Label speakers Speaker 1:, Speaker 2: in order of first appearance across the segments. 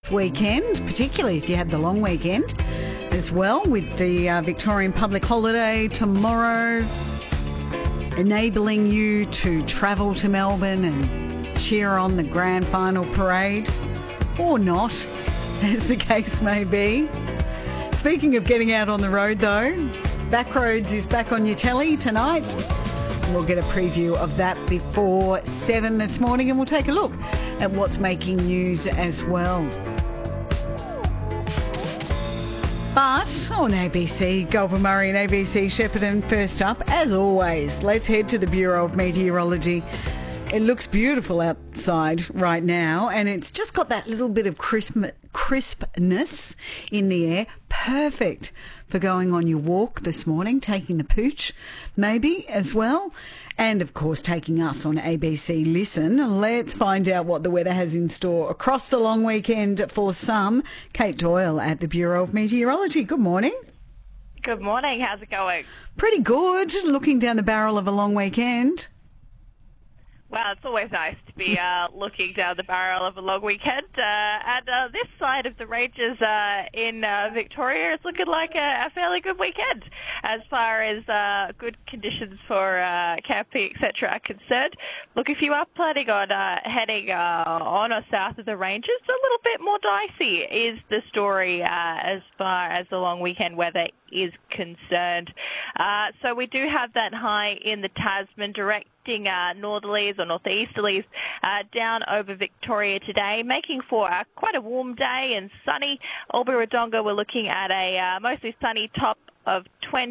Speaker 1: weekend, particularly if you had the long weekend as well, with the Victorian public holiday tomorrow, enabling you to travel to Melbourne and cheer on the grand final parade, or not, as the case may be. Speaking of getting out on the road though, Backroads is back on your telly tonight. We'll get a preview of that before 7 this morning, and we'll take a look at what's making news as well. But on ABC, Goulburn Murray and ABC Shepparton first up. As always, let's head to the Bureau of Meteorology. It looks beautiful outside right now, and it's just got that little bit of crispness in the air. Perfect for going on your walk this morning, taking the pooch maybe as well. And, of course, taking us on ABC Listen. Let's find out what the weather has in store across the long weekend for some. Kate Doyle at the Bureau of Meteorology. Good morning.
Speaker 2: Good morning. How's it going?
Speaker 1: Pretty good. Looking down the barrel of a long weekend.
Speaker 2: Well, it's always nice to be looking down the barrel of a long weekend. And this side of the ranges in Victoria, it's looking like a fairly good weekend as far as good conditions for camping, etc. are concerned. Look, if you are planning on heading on or south of the ranges, a little bit more dicey is the story as far as the long weekend weather is concerned. So we do have that high in the Tasman directing northerlies or northeasterlies down over Victoria today, making for quite a warm day and sunny. Albury-Wodonga, we're looking at a mostly sunny top of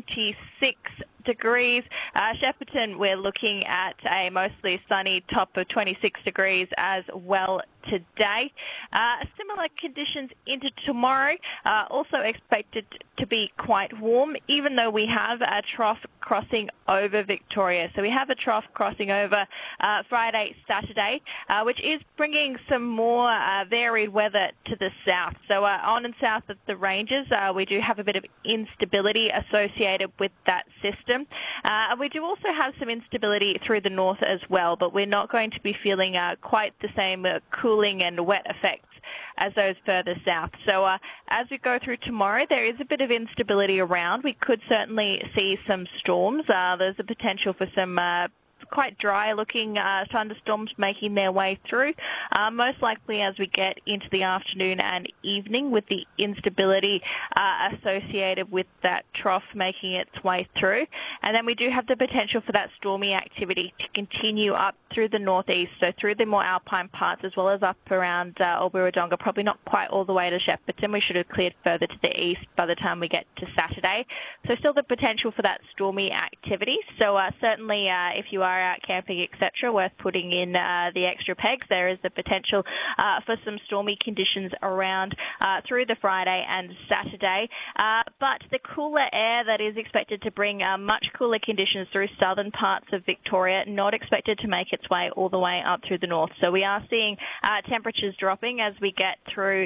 Speaker 2: 26 degrees. Shepparton, we're looking at a mostly sunny top of 26 degrees as well today. Similar conditions into tomorrow, also expected to be quite warm, even though we have a trough crossing over Victoria. So we have a trough crossing over Friday, Saturday, which is bringing some more varied weather to the south. So on and south of the ranges, we do have a bit of instability associated with that system. And we do also have some instability through the north as well, but we're not going to be feeling quite the same cooling and wet effects as those further south. So as we go through tomorrow, there is a bit of instability around. We could certainly see some storms. There's a potential for some quite dry-looking thunderstorms making their way through, most likely as we get into the afternoon and evening, with the instability associated with that trough making its way through. And then we do have the potential for that stormy activity to continue up through the northeast, so through the more alpine parts, as well as up around Albury-Wodonga, probably not quite all the way to Shepparton. We should have cleared further to the east by the time we get to Saturday. So still the potential for that stormy activity. So certainly if you are out camping, etc., worth putting in the extra pegs. There is the potential for some stormy conditions around through the Friday and Saturday. But the cooler air that is expected to bring much cooler conditions through southern parts of Victoria, not expected to make its way all the way up through the north. So we are seeing temperatures dropping as we get through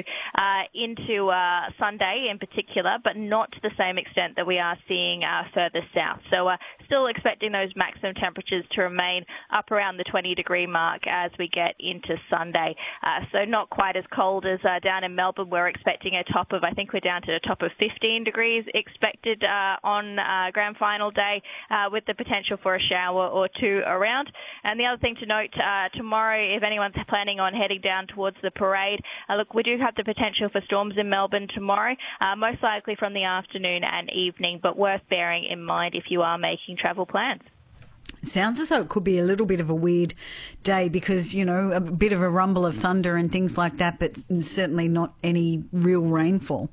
Speaker 2: into Sunday in particular, but not to the same extent that we are seeing further south. So still expecting those maximum temperatures to remain up around the 20-degree mark as we get into Sunday. So not quite as cold as down in Melbourne. We're expecting a top of, I think we're down to a top of 15 degrees expected on grand final day, with the potential for a shower or two around. And the other thing to note, tomorrow, if anyone's planning on heading down towards the parade, look, we do have the potential for storms in Melbourne tomorrow, most likely from the afternoon and evening, but worth bearing in mind if you are making travel plans.
Speaker 1: Sounds as though it could be a little bit of a weird day because, you know, a bit of a rumble of thunder and things like that, but certainly not any real rainfall.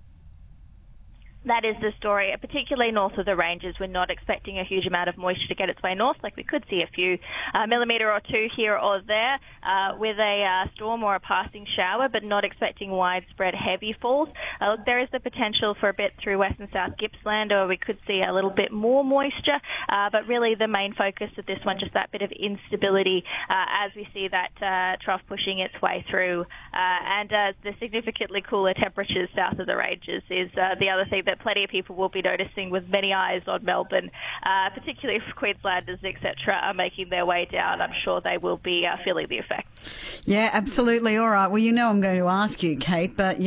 Speaker 2: That is the story, particularly north of the ranges. We're not expecting a huge amount of moisture to get its way north. Like we could see a few millimetre or two here or there with a storm or a passing shower, but not expecting widespread heavy falls. There is the potential for a bit through west and south Gippsland, or we could see a little bit more moisture, but really the main focus of this one, just that bit of instability as we see that trough pushing its way through. And the significantly cooler temperatures south of the ranges is the other thing that plenty of people will be noticing, with many eyes on Melbourne, particularly if Queenslanders, etc., are making their way down. I'm sure they will be feeling the effect.
Speaker 1: Yeah, absolutely. All right. Well, you know I'm going to ask you, Kate, but